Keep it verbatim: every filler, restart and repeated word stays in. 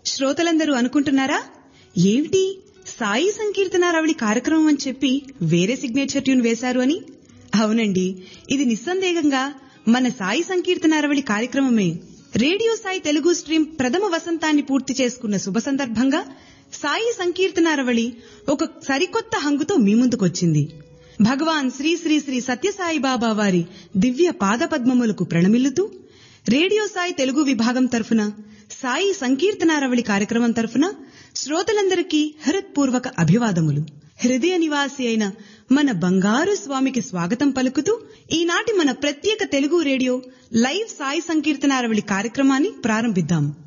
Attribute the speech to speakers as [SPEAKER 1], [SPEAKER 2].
[SPEAKER 1] శ్రోతలందరూ అనుకుంటున్నారా, ఏమిటి సాయి సంకీర్తనారవళి కార్యక్రమం అని చెప్పి వేరే సిగ్నేచర్ ట్యూన్ వేశారు అని? అవునండి, ఇది నిస్సందేహంగా మన సాయి సంకీర్తనారవళి కార్యక్రమమే. రేడియో సాయి తెలుగు స్ట్రీమ్ ప్రథమ వసంతాన్ని పూర్తి చేసుకున్న శుభ సందర్భంగా సాయి సంకీర్తనారవళి ఒక సరికొత్త హంగుతో మీ ముందుకొచ్చింది. భగవాన్ శ్రీ శ్రీ శ్రీ సత్యసాయి బాబా వారి దివ్య పాదపద్మములకు ప్రణమిల్లుతూ రేడియో సాయి తెలుగు విభాగం తరఫున సాయి సంకీర్తనారవళి కార్యక్రమం తరఫున శ్రోతలందరికీ హృత్పూర్వక అభివాదములు. హృదయ నివాసి అయిన మన బంగారు స్వామికి స్వాగతం పలుకుతూ ఈనాటి మన ప్రత్యేక తెలుగు రేడియో లైవ్ సాయి సంకీర్తనారవళి కార్యక్రమాన్ని ప్రారంభిద్దాం.